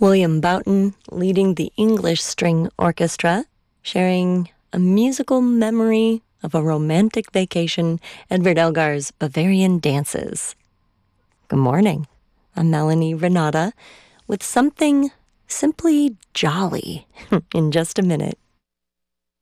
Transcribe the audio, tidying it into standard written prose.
William Boughton leading the English String Orchestra, sharing a musical memory of a romantic vacation, Edward Elgar's Bavarian Dances. Good morning. I'm Melanie Renata with something simply jolly in just a minute.